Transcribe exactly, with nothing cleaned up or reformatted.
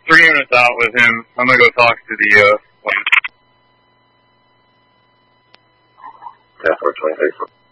three units out with him. I'm gonna go talk to the, uh, one. Yeah, four twenty-six.